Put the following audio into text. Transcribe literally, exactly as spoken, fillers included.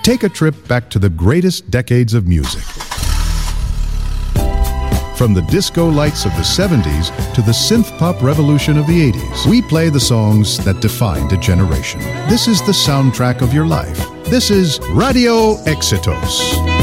Take a trip back to the greatest decades of music. From the disco lights of the seventies to the synth-pop revolution of the eighties, we play the songs that defined a generation. This is the soundtrack of your life. This is Radio Éxitos.